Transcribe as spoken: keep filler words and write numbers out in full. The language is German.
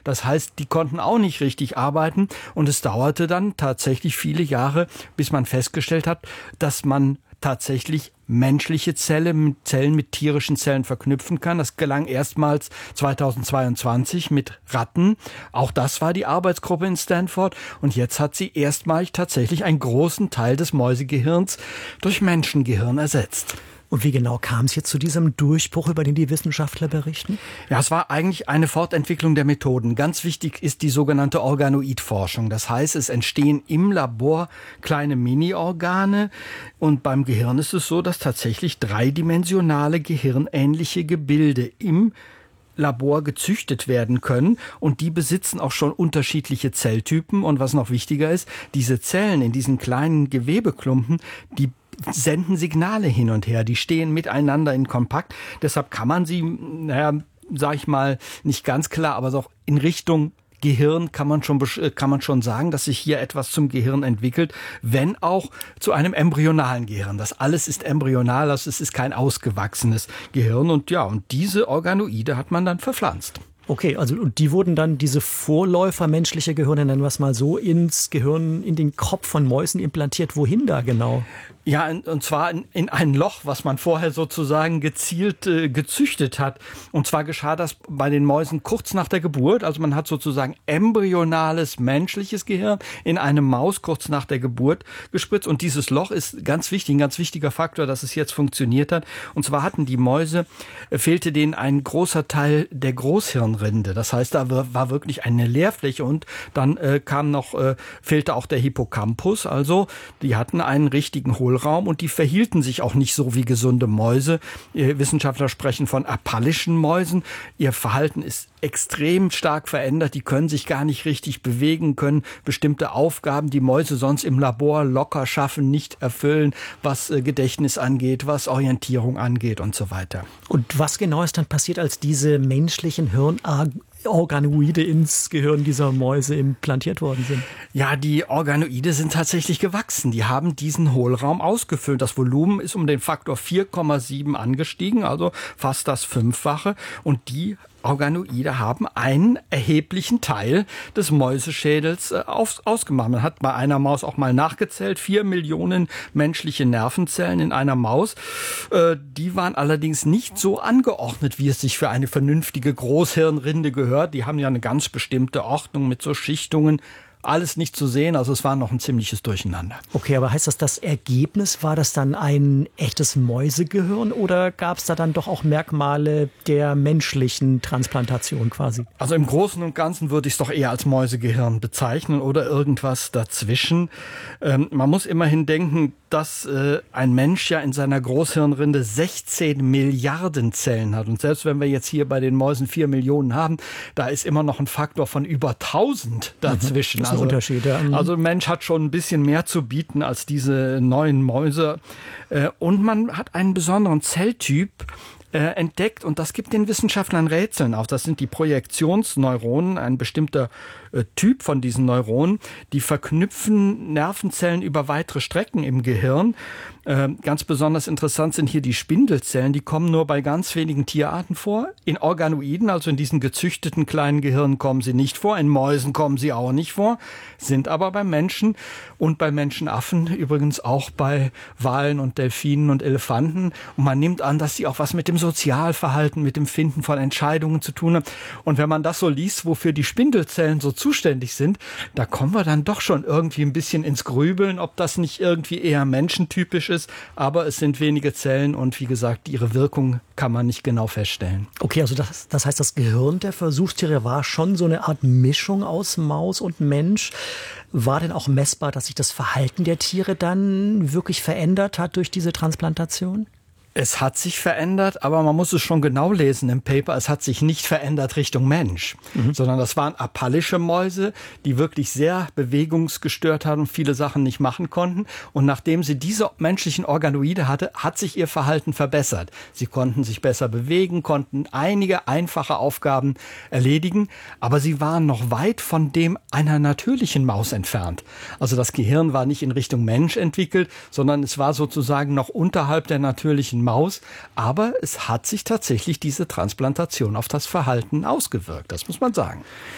Das heißt, die konnten auch nicht richtig arbeiten und es dauerte dann tatsächlich viele Jahre, bis man festgestellt hat, dass man tatsächlich menschliche Zellen, Zellen mit tierischen Zellen verknüpfen kann. Das gelang erstmals zweitausendzweiundzwanzig mit Ratten. Auch das war die Arbeitsgruppe in Stanford. Und jetzt hat sie erstmalig tatsächlich einen großen Teil des Mäusegehirns durch Menschengehirn ersetzt. Und wie genau kam es jetzt zu diesem Durchbruch, über den die Wissenschaftler berichten? Ja, es war eigentlich eine Fortentwicklung der Methoden. Ganz wichtig ist die sogenannte Organoidforschung. Das heißt, es entstehen im Labor kleine Mini-Organe. Und beim Gehirn ist es so, dass tatsächlich dreidimensionale gehirnähnliche Gebilde im Labor gezüchtet werden können und die besitzen auch schon unterschiedliche Zelltypen und was noch wichtiger ist, diese Zellen in diesen kleinen Gewebeklumpen, die senden Signale hin und her, die stehen miteinander in Kontakt, deshalb kann man sie, naja, sag ich mal, nicht ganz klar, aber so auch in Richtung Gehirn kann man schon kann man schon sagen, dass sich hier etwas zum Gehirn entwickelt, wenn auch zu einem embryonalen Gehirn. Das alles ist embryonal, also es ist kein ausgewachsenes Gehirn und ja, und diese Organoide hat man dann verpflanzt. Okay, also und die wurden dann, diese Vorläufer menschliche Gehirne, nennen wir es mal so, ins Gehirn, in den Kopf von Mäusen implantiert. Wohin da genau? Ja, und zwar in, in ein Loch, was man vorher sozusagen gezielt äh, gezüchtet hat. Und zwar geschah das bei den Mäusen kurz nach der Geburt. Also man hat sozusagen embryonales menschliches Gehirn in eine Maus kurz nach der Geburt gespritzt. Und dieses Loch ist ganz wichtig, ein ganz wichtiger Faktor, dass es jetzt funktioniert hat. Und zwar hatten die Mäuse, äh, fehlte denen ein großer Teil der Großhirnrinde. Das heißt, da war wirklich eine Leerfläche und dann äh, kam noch, äh, fehlte auch der Hippocampus. Also die hatten einen richtigen Hohlraum. Und die verhielten sich auch nicht so wie gesunde Mäuse. Wissenschaftler sprechen von apallischen Mäusen. Ihr Verhalten ist extrem stark verändert. Die können sich gar nicht richtig bewegen, können bestimmte Aufgaben, die Mäuse sonst im Labor locker schaffen, nicht erfüllen, was Gedächtnis angeht, was Orientierung angeht und so weiter. Und was genau ist dann passiert, als diese menschlichen Hirnorganoide ins Gehirn dieser Mäuse implantiert worden sind? Ja, die Organoide sind tatsächlich gewachsen. Die haben diesen Hohlraum ausgefüllt. Das Volumen ist um den Faktor vier Komma sieben angestiegen, also fast das Fünffache. Und die Organoide haben einen erheblichen Teil des Mäuseschädels äh, auf, ausgemacht. Man hat bei einer Maus auch mal nachgezählt, vier Millionen menschliche Nervenzellen in einer Maus. Äh, die waren allerdings nicht so angeordnet, wie es sich für eine vernünftige Großhirnrinde gehört. Die haben ja eine ganz bestimmte Ordnung mit so Schichtungen. Alles nicht zu sehen, also es war noch ein ziemliches Durcheinander. Okay, aber heißt das, das Ergebnis, war das dann ein echtes Mäusegehirn oder gab es da dann doch auch Merkmale der menschlichen Transplantation quasi? Also im Großen und Ganzen würde ich es doch eher als Mäusegehirn bezeichnen oder irgendwas dazwischen. Ähm, man muss immerhin denken, dass äh, ein Mensch ja in seiner Großhirnrinde sechzehn Milliarden Zellen hat. Und selbst wenn wir jetzt hier bei den Mäusen vier Millionen haben, da ist immer noch ein Faktor von über tausend dazwischen. Das ist ein also, Unterschied. Ja. Also ein Mensch hat schon ein bisschen mehr zu bieten als diese neuen Mäuse. Äh, und man hat einen besonderen Zelltyp äh, entdeckt und das gibt den Wissenschaftlern Rätseln auf. Das sind die Projektionsneuronen, ein bestimmter äh, Typ von diesen Neuronen. Die verknüpfen Nervenzellen über weitere Strecken im Gehirn. Äh, ganz besonders interessant sind hier die Spindelzellen. Die kommen nur bei ganz wenigen Tierarten vor. In Organoiden, also in diesen gezüchteten kleinen Gehirnen, kommen sie nicht vor. In Mäusen kommen sie auch nicht vor, sind aber beim Menschen und bei Menschenaffen, übrigens auch bei Walen und Delfinen und Elefanten. Und man nimmt an, dass sie auch was mit dem Sozialverhalten, mit dem Finden von Entscheidungen zu tun haben. Und wenn man das so liest, wofür die Spindelzellen so zuständig sind, da kommen wir dann doch schon irgendwie ein bisschen ins Grübeln, ob das nicht irgendwie eher menschentypisch ist. Aber es sind wenige Zellen und wie gesagt, ihre Wirkung kann man nicht genau feststellen. Okay, also das, das heißt, das Gehirn der Versuchstiere war schon so eine Art Mischung aus Maus und Mensch. War denn auch messbar, dass sich das Verhalten der Tiere dann wirklich verändert hat durch diese Transplantation? Es hat sich verändert, aber man muss es schon genau lesen im Paper. Es hat sich nicht verändert Richtung Mensch, mhm. sondern das waren apallische Mäuse, die wirklich sehr bewegungsgestört haben und viele Sachen nicht machen konnten. Und nachdem sie diese menschlichen Organoide hatte, hat sich ihr Verhalten verbessert. Sie konnten sich besser bewegen, konnten einige einfache Aufgaben erledigen, aber sie waren noch weit von dem einer natürlichen Maus entfernt. Also das Gehirn war nicht in Richtung Mensch entwickelt, sondern es war sozusagen noch unterhalb der natürlichen Maus, aber es hat sich tatsächlich diese Transplantation auf das Verhalten ausgewirkt, das muss man sagen.